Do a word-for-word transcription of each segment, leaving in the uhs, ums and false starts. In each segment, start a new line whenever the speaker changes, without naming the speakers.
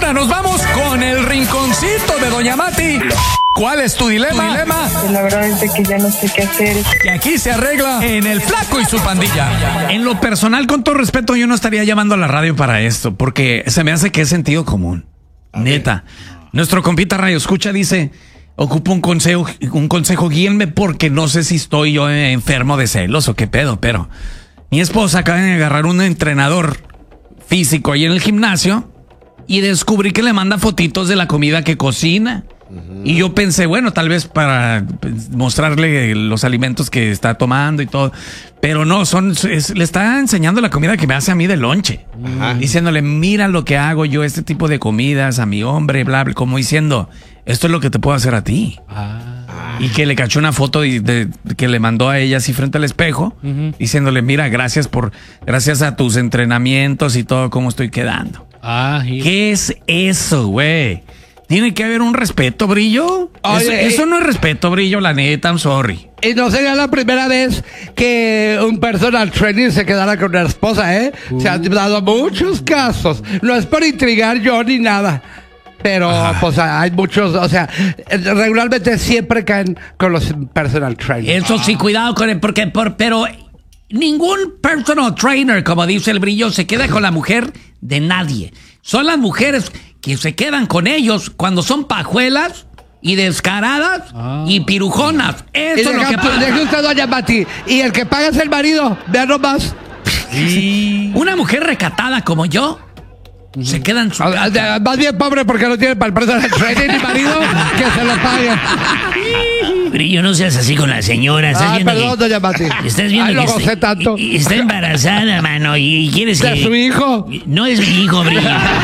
ahora nos vamos con el rinconcito de Doña Mati. ¿Cuál es tu dilema? ¿Tu dilema?
La verdad es de que ya no sé qué hacer.
Y aquí se arregla en El Flaco y su pandilla. En lo personal, con todo respeto, yo no estaría llamando a la radio para esto, porque se me hace que es sentido común. Neta. Nuestro compita Radio Escucha dice, ocupo un consejo, un consejo, guíenme porque no sé si estoy yo enfermo de celos o qué pedo, pero mi esposa acaba de agarrar un entrenador físico ahí en el gimnasio y descubrí que le manda fotitos de la comida que cocina. Uh-huh. Y yo pensé, bueno, tal vez para mostrarle los alimentos que está tomando y todo, pero no, son es, le está enseñando la comida que me hace a mí de lonche. Uh-huh. Diciéndole, mira lo que hago yo, este tipo de comidas a mi hombre, bla, bla, como diciendo, esto es lo que te puedo hacer a ti. Uh-huh. Y que le cachó una foto de, de, de, que le mandó a ella así frente al espejo, uh-huh. diciéndole, mira, gracias por, gracias a tus entrenamientos y todo, cómo estoy quedando. Uh-huh. ¿Qué es eso, güey? Tiene que haber un respeto, Brillo. Oye, eso, eso no es respeto, Brillo, la neta, I'm sorry.
Y no sería la primera vez que un personal trainer se quedara con una esposa, ¿eh? Uh. Se han dado muchos casos. No es por intrigar yo ni nada. Pero, ajá, pues hay muchos, o sea, regularmente siempre caen con los personal trainers.
Eso sí, cuidado con el, porque, por, pero ningún personal trainer, como dice el Brillo, se queda con la mujer de nadie. Son las mujeres que se quedan con ellos cuando son pajuelas y descaradas ah. y pirujonas. Eso es lo que pasa.
Deje usted, Doña Mati. Y el que paga es el marido. Vean nomás.
Sí. Una mujer recatada como yo uh-huh. se queda en su casa.
Más bien pobre porque no tiene para el personal trainer ni marido que se lo pague.
Brillo, no seas así con la señora. Estás
ah,
viendo
perdón,
que,
Doña Mati.
Estás viendo
Ay,
que
lo gocé
está,
tanto.
está embarazada, mano, y quieres
que...
que...
¿De su hijo?
No es mi hijo, Brillo.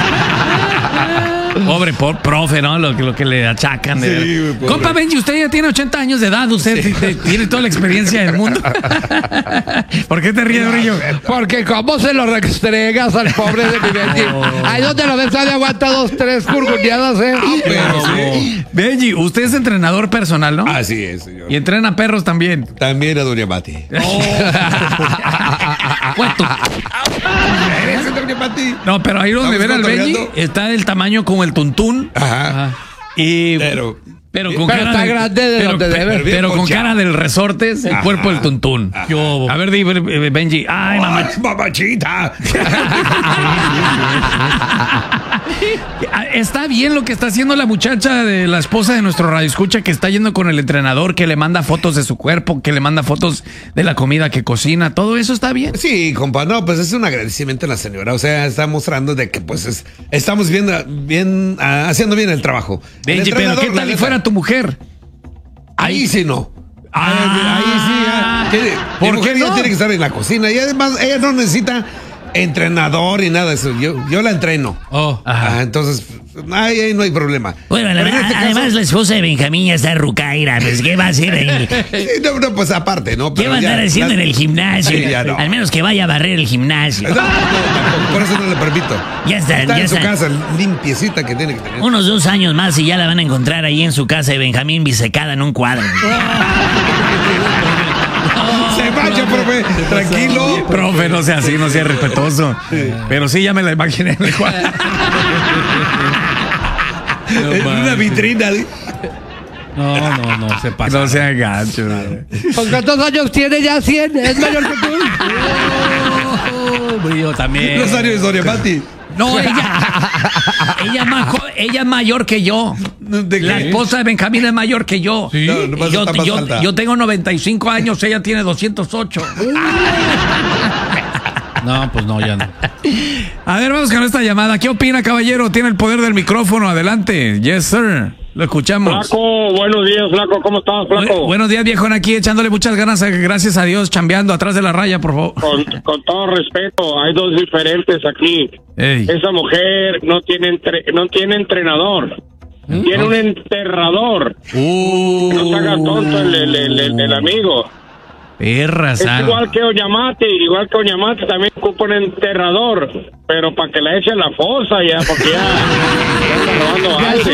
Pobre por, profe, ¿no? Lo, lo que le achacan. De... Sí, compa Benji, usted ya tiene ochenta años de edad. Usted sí. t- t- tiene toda la experiencia del mundo. ¿Por qué te ríes, Brillo?
Porque cómo se lo restregas al pobre de mi Benji. Oh. Ahí donde lo ves, sabe aguanta dos, tres curguneadas, ¿eh?
Ah, pero, sí. Benji, usted es entrenador personal, ¿no?
Así es, señor.
Y entrena perros también.
También a Doña Mati. Oh.
No, pero ahí donde ven al Benji está del tamaño como el tuntún.
Ajá. Ajá.
Y
pero,
pero con
pero
cara
está
de,
grande de
pero,
donde
pero,
debe.
pero con cara del resortes, el cuerpo del tuntún. Yo, a ver, di, Benji. Ay, mamá.
Mamachita.
Está bien lo que está haciendo la muchacha de la esposa de nuestro radio escucha, que está yendo con el entrenador, que le manda fotos de su cuerpo, que le manda fotos de la comida que cocina. Todo eso está bien.
Sí, compa, no, pues es un agradecimiento a la señora. O sea, está mostrando de que pues es, estamos bien, bien uh, haciendo bien el trabajo.
Benji, el pero ¿qué tal si fuera tu mujer?
Ahí, ahí sí no.
Ah,
ahí sí, ya. Tiene, ¿por qué no? Tiene que estar en la cocina y además ella no necesita entrenador ni nada de eso. Yo, yo la entreno. Oh, ajá. Ah, entonces, ahí, ahí no hay problema.
Bueno, la verdad, este además caso, la esposa de Benjamín ya está rucaira. Pues, ¿qué va a hacer ahí?
no, no, pues aparte, ¿no?
Pero ¿qué va a andar ya, haciendo la, en el gimnasio? Sí, no. Al menos que vaya a barrer el gimnasio.
No, no, no, por eso no le permito.
Ya está,
está
ya
en
está.
su casa, limpiecita que tiene que tener.
Unos dos años más y ya la van a encontrar ahí en su casa de Benjamín bisecada en un cuadro.
Se vaya, profe, tranquilo.
Profe, no sea así, no sea respetuoso. Sí. Pero sí, ya me la imaginé en el cuadro.
No, en una vitrina.
No, no, no, se pasa. No sea gacho.
¿Con cuántos años tiene ya? cien. ¿Es mayor que tú?
Oh, yo también.
Los años de Doña Mati.
No, ella, ella, majo, ella es mayor que yo. La esposa de Benjamín es mayor que yo. ¿Sí? No, no yo, yo, yo tengo noventa y cinco años, ella tiene doscientos ocho. No, pues no, ya no. A ver, vamos con esta llamada. ¿Qué opina, caballero? Tiene el poder del micrófono. Adelante. Yes, sir. Lo escuchamos.
Flaco, buenos días, Flaco. ¿Cómo estás, Flaco?
Bu- buenos días, viejón, aquí echándole muchas ganas, gracias a Dios, chambeando atrás de la raya, por favor.
Con, con todo respeto, hay dos diferentes aquí. Ey. Esa mujer no tiene entre, no tiene entrenador. ¿Mm? Tiene un enterrador.
Uh.
No se haga tonto el, el, el, el, el amigo.
Perra,
es igual que Oñamate, igual que Oñamate también ocupa un enterrador, pero para que la eche en la fosa ya, porque ya, ya está robando aire.